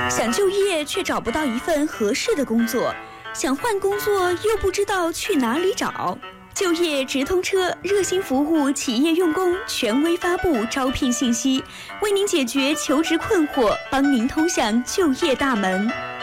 想就业却找不到一份合适的工作，想换工作又不知道去哪里找。就业直通车热心服务企业用工，权威发布招聘信息，为您解决求职困惑，帮您通向就业大门。